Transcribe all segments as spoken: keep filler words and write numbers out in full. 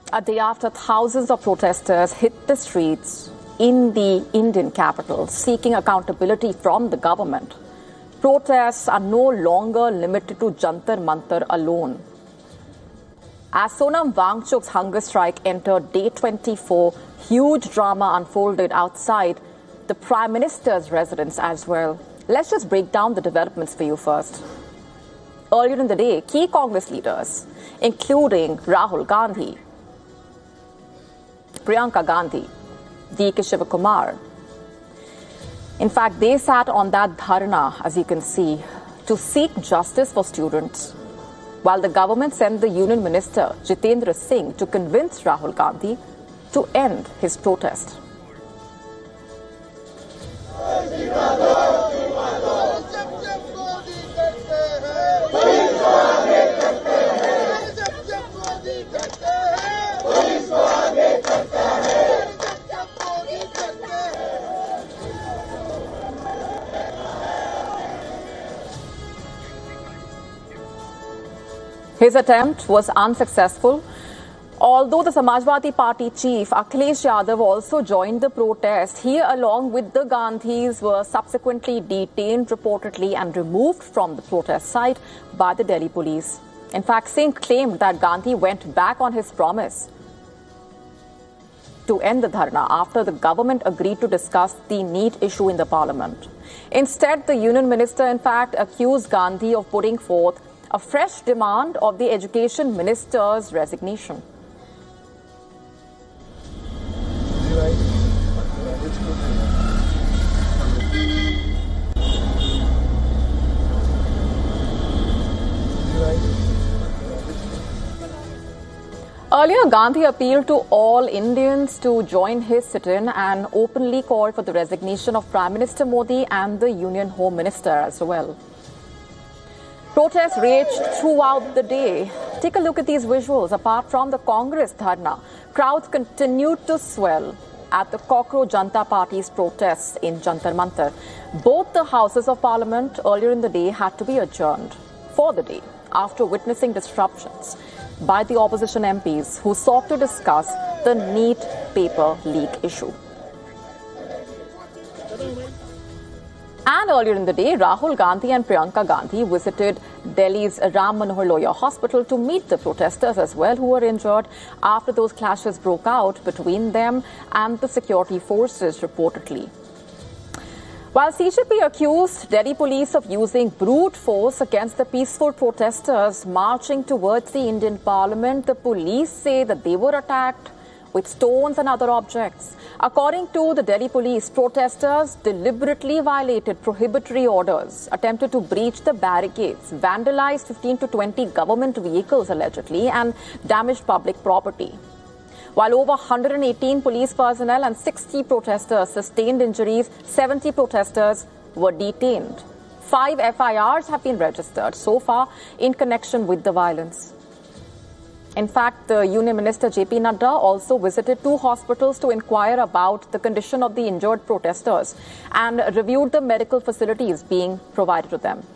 A day after thousands of protesters hit the streets in the Indian capital seeking accountability from the government, protests are no longer limited to Jantar Mantar alone. As Sonam Wangchuk's hunger strike entered day twenty-four, huge drama unfolded outside the Prime Minister's residence as well. Let's just break down the developments for you first. Earlier in the day, key Congress leaders, including Rahul Gandhi, Priyanka Gandhi, D K Shivakumar, in fact, they sat on that dharna, as you can see, to seek justice for students, while the government sent the Union Minister, Jitendra Singh, to convince Rahul Gandhi to end his protest. His attempt was unsuccessful. Although the Samajwadi Party chief Akhilesh Yadav also joined the protest, he along with the Gandhis were subsequently detained reportedly and removed from the protest site by the Delhi police. In fact, Singh claimed that Gandhi went back on his promise to end the dharna after the government agreed to discuss the NEET issue in the parliament. Instead, the union minister in fact accused Gandhi of putting forth a fresh demand of the education minister's resignation. Earlier, Gandhi appealed to all Indians to join his sit-in and openly called for the resignation of Prime Minister Modi and the Union Home Minister as well. Protests raged throughout the day. Take a look at these visuals. Apart from the Congress dharna, crowds continued to swell at the Cockroach Janata Party's protests in Jantar Mantar. Both the Houses of Parliament earlier in the day had to be adjourned for the day after witnessing disruptions by the opposition M Ps who sought to discuss the NEET paper leak issue. And earlier in the day, Rahul Gandhi and Priyanka Gandhi visited Delhi's Ram Manohar Lohia Hospital to meet the protesters as well who were injured after those clashes broke out between them and the security forces reportedly. While C J P accused Delhi police of using brute force against the peaceful protesters marching towards the Indian Parliament, the police say that they were attacked with stones and other objects. According to the Delhi police, protesters deliberately violated prohibitory orders, attempted to breach the barricades, vandalized fifteen to twenty government vehicles allegedly, and damaged public property. While over one hundred eighteen police personnel and sixty protesters sustained injuries, seventy protesters were detained. Five F I Rs have been registered so far in connection with the violence. In fact, the Union Minister J P Nadda also visited two hospitals to inquire about the condition of the injured protesters and reviewed the medical facilities being provided to them.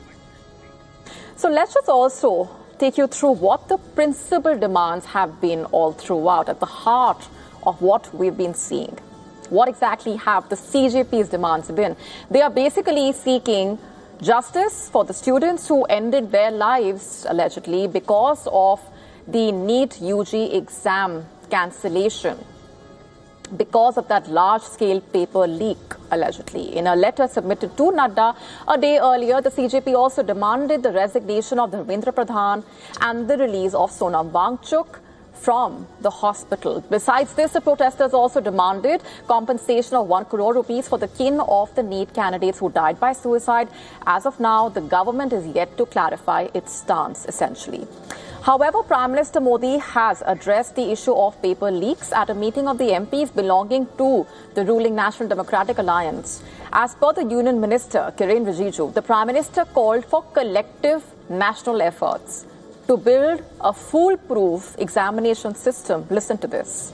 So let's just also take you through what the principal demands have been all throughout, at the heart of what we've been seeing. What exactly have the C J P's demands been? They are basically seeking justice for the students who ended their lives allegedly because of the NEET U G exam cancellation, because of that large-scale paper leak, allegedly. In a letter submitted to Nadda a day earlier, the C J P also demanded the resignation of Dharmendra Pradhan and the release of Sonam Wangchuk from the hospital. Besides this, the protesters also demanded compensation of one crore rupees for the kin of the NEET candidates who died by suicide. As of now, the government is yet to clarify its stance, essentially. However, Prime Minister Modi has addressed the issue of paper leaks at a meeting of the M Ps belonging to the ruling National Democratic Alliance. As per the Union Minister, Kiren Rijiju, the Prime Minister called for collective national efforts to build a foolproof examination system. Listen to this.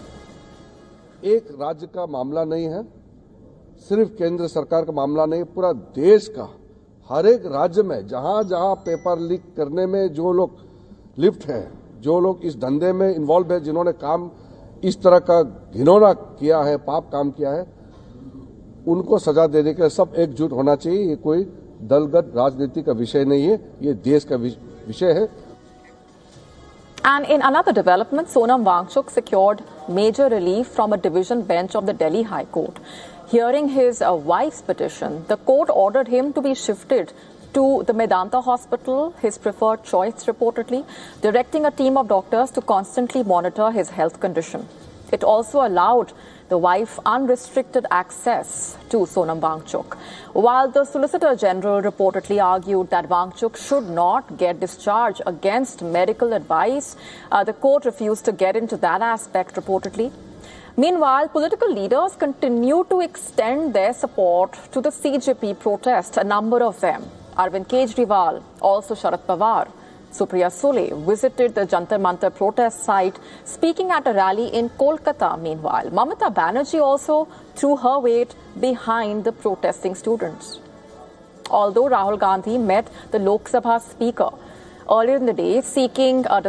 एक राज्य का मामला नहीं है, सिर्फ केंद्र सरकार का मामला नहीं, पूरा देश का हर एक राज्य में जहां जहां पेपर लीक करने में जो लोग लिप्त हैं जो लोग इस धंधे में इन्वॉल्व है, जिन्होंने काम इस तरह का घिनौना किया है, पाप काम किया है, उनको सजा देने के लिए सब एकजुट होना चाहिए। ये कोई दलगत राजनीति का विषय नहीं है, ये देश का विषय है। And in another development, Sonam Wangchuk secured major relief from a division bench of the Delhi High Court. Hearing his uh, wife's petition, the court ordered him to be shifted to the Medanta Hospital, his preferred choice reportedly, directing a team of doctors to constantly monitor his health condition. It also allowed the wife unrestricted access to Sonam Wangchuk. While the Solicitor General reportedly argued that Wangchuk should not get discharged against medical advice, uh, the court refused to get into that aspect reportedly. Meanwhile, political leaders continue to extend their support to the C J P protest, a number of them. Arvind Kejriwal, also Sharad Pawar, Supriya Sule visited the Jantar Mantar protest site, speaking at a rally in Kolkata. Meanwhile, Mamata Banerjee also threw her weight behind the protesting students. Although Rahul Gandhi met the Lok Sabha Speaker earlier in the day seeking a